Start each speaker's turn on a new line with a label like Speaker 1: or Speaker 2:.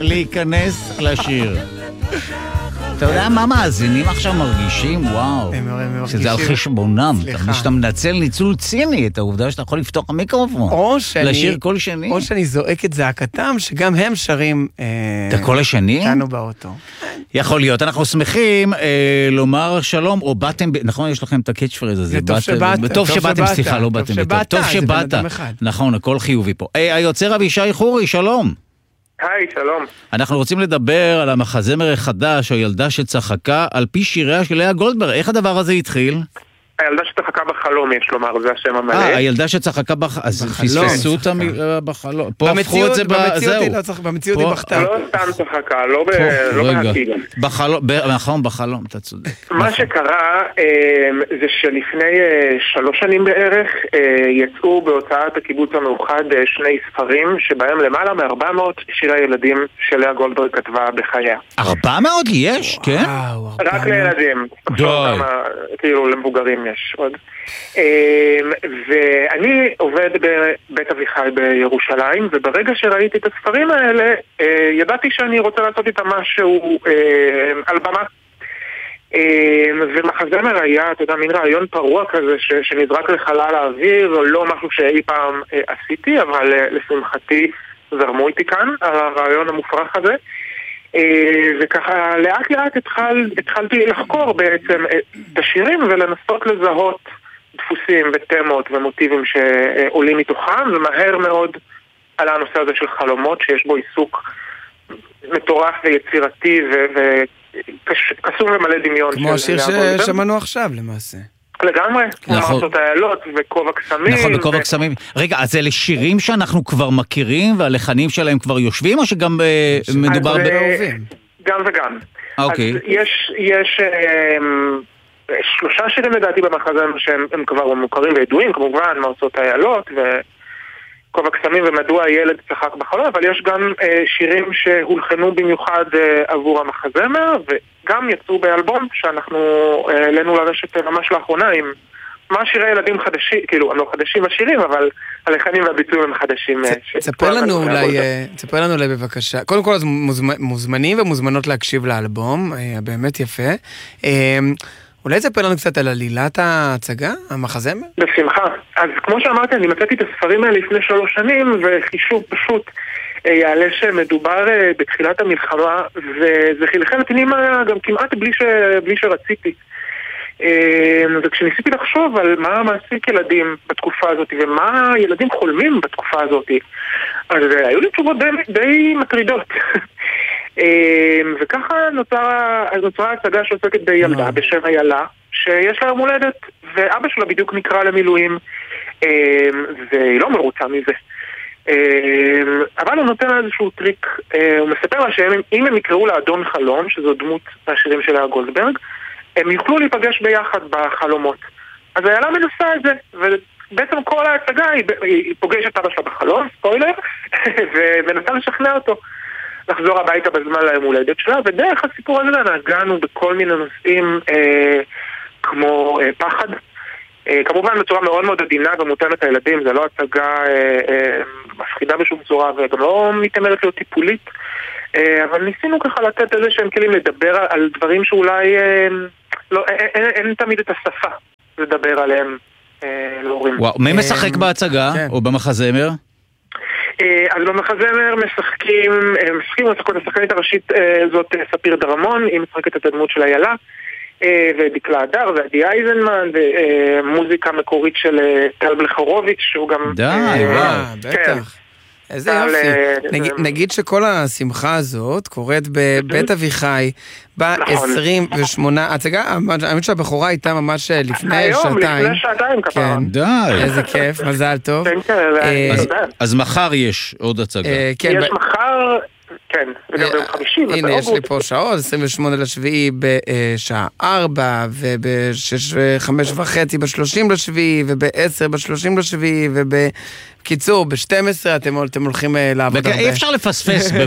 Speaker 1: להיכנס לשיר. אתה יודע מה מאזינים עכשיו מרגישים? וואו. שזה על חשבונם. שאתה מנצל ניצול ציני את העובדה שאתה יכול לפתוח המיקרופון. לשיר קול שני.
Speaker 2: או שאני זועק את זעקתם, שגם הם שרים...
Speaker 1: את הקול השני?
Speaker 2: איתנו באוטו.
Speaker 1: יכול להיות. אנחנו שמחים לומר שלום, או באתם, נכון, יש לכם את הקאץ' פרייז הזה. טוב שבאתם, סליחה, לא באתם. טוב שבאת. נכון, הכל חיובי פה. היוצר אבישי חורי, שלום.
Speaker 3: היי, שלום.
Speaker 1: אנחנו רוצים לדבר על המחזמר החדש, או ילדה שצחקה, על פי שיריה של לאה גולדברג. איך הדבר הזה התחיל?
Speaker 3: הילדה שצחקה בחלום, יש לומר, זה השם המלא.
Speaker 1: הילדה שצחקה בחלום. אז פספסו אותה בחלום. פה הפכו את זה
Speaker 2: במציאות היא בכתה.
Speaker 3: לא סתם צחקה, לא בהקיגה.
Speaker 1: נכון, בחלום, אתה צודק.
Speaker 3: מה שקרה זה שלפני 3 שנים בערך יצאו בהוצאת הקיבוץ המאוחד 2 ספרים שבהם למעלה מ400 שירי ילדים שלאה גולדברג כתבה בחייה.
Speaker 1: 400 יש? כן?
Speaker 3: רק לילדים.
Speaker 1: די.
Speaker 3: כאילו למבוגרים יש עוד. ואני עובד בבית אביחי בירושלים, וברגע שראיתי את הספרים האלה, ידעתי שאני רוצה לעשות איתם משהו על במה. ומחזמר היה, אתה יודע, מין רעיון פרוע כזה שנזרק לחלל האוויר, לא משהו שאי פעם עשיתי, אבל לשמחתי זרמו איתי כאן על הרעיון המופרך הזה. וככה לאט לאט התחלתי לחקור בעצם את השירים ולנסות לזהות דפוסים ותמות ומוטיבים שעולים מתוכם, ומהר מאוד על הנושא הזה של חלומות שיש בו עיסוק מטורף ויצירתי וקסום ומלא דמיון.
Speaker 2: כמו השיר ששמענו עכשיו למעשה.
Speaker 3: לגמרי, מעשות האלות וכובע קסמים.
Speaker 1: נכון, וכובע קסמים. רגע, אז אלה שירים שאנחנו כבר מכירים והלחנים שלהם כבר יושבים, או שגם מדובר
Speaker 2: באהובים?
Speaker 3: גם וגם.
Speaker 1: אוקיי.
Speaker 3: אז יש 3 שירים לדעתי במחזמר שהם כבר מוכרים וידועים, כמובן, מעשות האלות וכובע קסמים ומדוע הילד צחק בחלום, אבל יש גם שירים שהולחנו במיוחד עבור המחזמר, גם יצאו באלבום שאנחנו העלינו לרשת ממש לאחרונה עם מה שירי ילדים חדשים, כאילו הם לא חדשים השירים, אבל הלחנים והביצועים הם חדשים.
Speaker 2: תספר לנו אולי בבקשה, קודם כל מוזמנים ומוזמנות להקשיב לאלבום, באמת יפה. אולי תספר לנו קצת על עלילת ההצגה, המחזמר?
Speaker 3: בשמחה. אז כמו שאמרתי, אני מצאתי את הספרים האלה לפני 3 שנים, וחישוב פשוט יעלה שמדובר בתחילת המלחמה, וזה חלחל פנימה גם כמעט בלי שרציתי. וכשניסיתי לחשוב על מה מעסיק ילדים בתקופה הזאת, ומה ילדים חולמים בתקופה הזאת, אז היו לי תשובות די מטרידות. וככה נוצרה הצגה שעוסקת בילדה בשם איילה, שיש לה יום הולדת, ואבא שלה בדיוק נקרא למילואים, והיא לא מרוצה מזה. אבל הוא נותן לה איזשהו טריק, הוא מספר לה שאם הם יקראו לאדון חלום, שזו דמות מהשירים של לאה גולדברג, הם יוכלו להיפגש ביחד בחלומות. אז איילה מנסה את זה, ובעצם כל ההצגה היא פוגשת אבא שלה בחלום, ספוילר, ומנסה לשכנע אותו לחזור הביתה בזמן ליום הולדת שלה, ודרך הסיפור הזה נגענו בכל מיני נושאים כמו פחד, כמובן בצורה מאוד מאוד עדינה ומותאמת הילדים, זה לא הצגה מפחידה בשום צורה וגם לא מתאמרת להיות טיפולית, אבל ניסינו ככה לתת איזה שהם כלים לדבר על דברים שאולי אין תמיד את השפה לדבר עליהם להורים.
Speaker 1: וואו, מי משחק בהצגה או במחזמר?
Speaker 3: אז במחזמר משחקים השחקנית הראשית זאת ספיר דרמון, היא משחקת את הדמות של איילה, ודקלה הדר ועדי אייזנמן, ומוזיקה מקורית של טל בלחרוביץ' שהוא גם...
Speaker 1: די, וואו,
Speaker 2: בטח. איזה יופי. נגיד שכל השמחה הזאת קורית בבית אביחי ב-28, הצגה, האמת שהבחורה הייתה ממש לפני שעתיים.
Speaker 3: לפני שעתיים כפרה.
Speaker 1: די.
Speaker 2: איזה כיף, מזל טוב.
Speaker 1: אז מחר יש עוד הצגה.
Speaker 3: יש מחר... כן, וגם ביום 50.
Speaker 2: הנה, יש לי פה שעות, 28 לשביעי בשעה 4, וב-5:30 ב-30 לשביעי, וב-10 ב-30 לשביעי, ובקיצור, ב-12 אתם הולכים לעבוד הרבה.
Speaker 1: אי אפשר לפספס